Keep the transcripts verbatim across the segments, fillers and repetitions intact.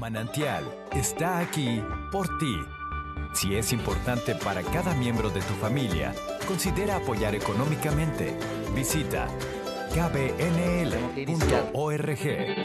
Manantial está aquí por ti. Si es importante para cada miembro de tu familia, considera apoyar económicamente. Visita k b n l punto org.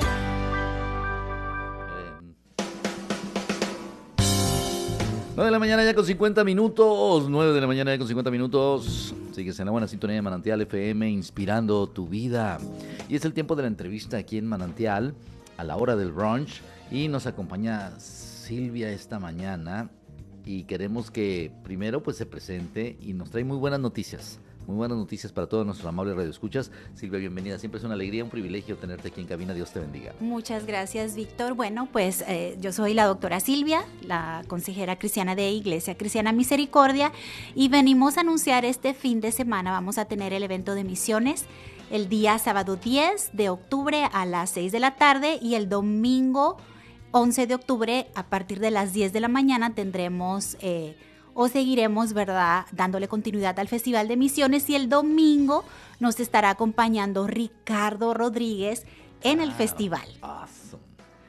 nueve de la mañana ya con cincuenta minutos, nueve de la mañana ya con cincuenta minutos. Sigues en la buena sintonía de Manantial F M, inspirando tu vida. Y es el tiempo de la entrevista aquí en Manantial, a la hora del brunch. Y nos acompaña Silvia esta mañana. Y queremos que primero pues se presente y nos trae muy buenas noticias. Muy buenas noticias para todos nuestros amables radioescuchas. Silvia, bienvenida. Siempre es una alegría, un privilegio tenerte aquí en cabina. Dios te bendiga. Muchas gracias, Víctor. Bueno, pues eh, yo soy la doctora Silvia, la consejera cristiana de Iglesia Cristiana Misericordia, y venimos a anunciar este fin de semana. Vamos a tener el evento de misiones el día sábado diez de octubre a las seis de la tarde y el domingo once de octubre a partir de las diez de la mañana tendremos... Eh, o seguiremos, ¿verdad?, dándole continuidad al Festival de Misiones, y el domingo nos estará acompañando Ricardo Rodríguez en el Ah, festival. Awesome.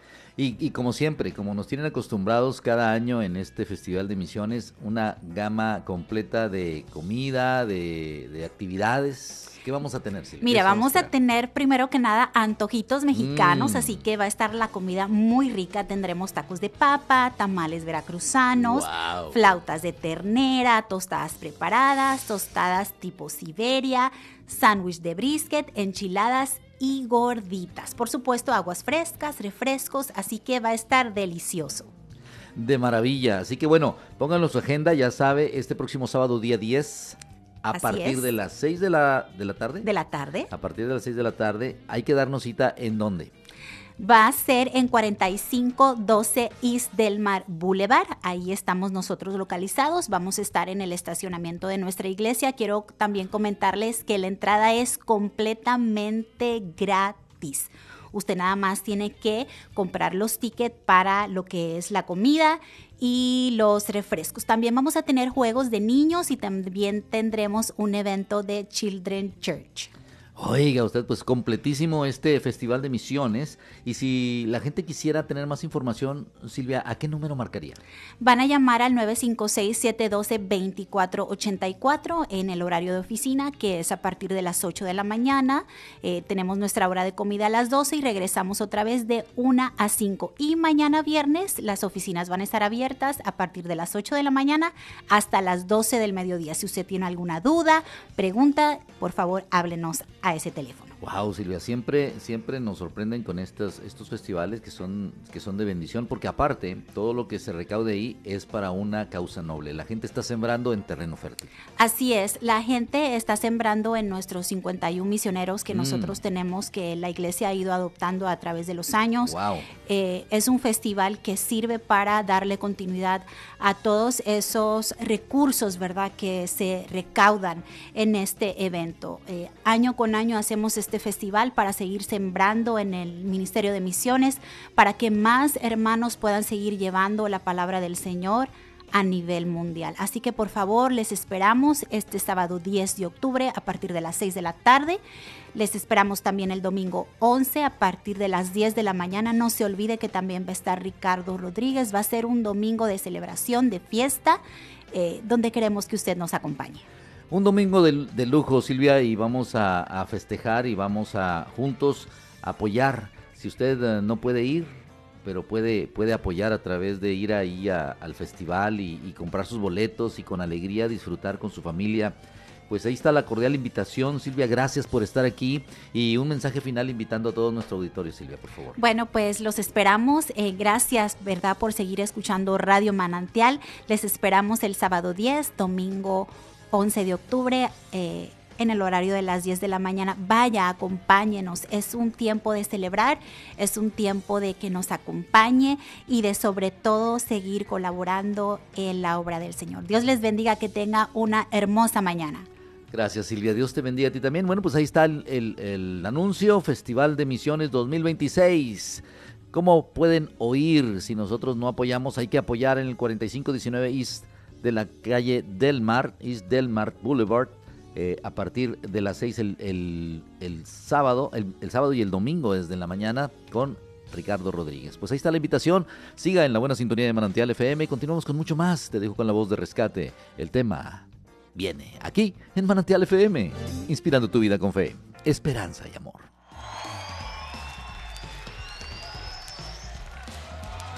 Y, y como siempre, como nos tienen acostumbrados cada año en este Festival de Misiones, una gama completa de comida, de, de actividades. ¿Qué vamos a tener, Silvia? Mira, vamos a esperar? tener primero que nada antojitos mexicanos, Mm. así que va a estar la comida muy rica. Tendremos tacos de papa, tamales veracruzanos, Wow. flautas de ternera, tostadas preparadas, tostadas tipo Siberia, sándwich de brisket, enchiladas y gorditas. Por supuesto, aguas frescas, refrescos, así que va a estar delicioso. De maravilla. Así que bueno, pónganlo en su agenda, ya sabe, este próximo sábado día diez, a Así partir es. de las seis de la, de la tarde. De la tarde. A partir de las seis de la tarde, hay que darnos cita ¿en dónde? Va a ser en cuarenta y cinco doce East Del Mar Boulevard. Ahí estamos nosotros localizados. Vamos a estar en el estacionamiento de nuestra iglesia. Quiero también comentarles que la entrada es completamente gratis. Usted nada más tiene que comprar los tickets para lo que es la comida y los refrescos. También vamos a tener juegos de niños y también tendremos un evento de Children Church. Oiga, usted, pues completísimo este Festival de Misiones. Y si la gente quisiera tener más información, Silvia, ¿a qué número marcaría? Van a llamar al nueve cinco seis, siete uno dos, dos cuatro ocho cuatro en el horario de oficina, que es a partir de las ocho de la mañana. Eh, tenemos nuestra hora de comida a las doce y regresamos otra vez de una a cinco. Y mañana viernes las oficinas van a estar abiertas a partir de las ocho de la mañana hasta las doce del mediodía. Si usted tiene alguna duda, pregunta, por favor, háblenos a ese teléfono. Wow, Silvia, siempre, siempre nos sorprenden con estos, estos festivales que son, que son de bendición, porque aparte, todo lo que se recaude ahí es para una causa noble. La gente está sembrando en terreno fértil. Así es, la gente está sembrando en nuestros cincuenta y uno misioneros que Mm. nosotros tenemos, que la iglesia ha ido adoptando a través de los años. Wow. Eh, es un festival que sirve para darle continuidad a todos esos recursos, ¿verdad?, que se recaudan en este evento. Eh, año con año hacemos este festival para seguir sembrando en el Ministerio de Misiones, para que más hermanos puedan seguir llevando la palabra del Señor a nivel mundial. Así que por favor les esperamos este sábado diez de octubre a partir de las seis de la tarde. Les esperamos también el domingo once a partir de las diez de la mañana. No se olvide que también va a estar Ricardo Rodríguez. Va a ser un domingo de celebración, de fiesta, eh, donde queremos que usted nos acompañe. Un domingo de, de lujo, Silvia, y vamos a, a festejar y vamos a juntos apoyar. Si usted eh, no puede ir, pero puede, puede apoyar a través de ir ahí a, al festival y, y comprar sus boletos y con alegría disfrutar con su familia. Pues ahí está la cordial invitación. Silvia, gracias por estar aquí, y un mensaje final invitando a todo nuestro auditorio, Silvia, por favor. Bueno, pues los esperamos. Eh, gracias, ¿verdad?, por seguir escuchando Radio Manantial. Les esperamos el sábado diez, domingo once de octubre, eh, en el horario de las diez de la mañana. Vaya, acompáñenos. Es un tiempo de celebrar, es un tiempo de que nos acompañe y de sobre todo seguir colaborando en la obra del Señor. Dios les bendiga, que tenga una hermosa mañana. Gracias, Silvia. Dios te bendiga a ti también. Bueno, pues ahí está el, el, el anuncio, Festival de Misiones dos mil veintiséis. ¿Cómo pueden oír si nosotros no apoyamos? Hay que apoyar en el cuarenta y cinco diecinueve East de la calle Del Mar, East Del Mar Boulevard, eh, a partir de las seis el, el, el sábado, el, el sábado y el domingo desde la mañana, con Ricardo Rodríguez. Pues ahí está la invitación. Siga en la buena sintonía de Manantial F M y continuamos con mucho más. Te dejo con la voz de Rescate. El tema viene aquí en Manantial F M, inspirando tu vida con fe, esperanza y amor.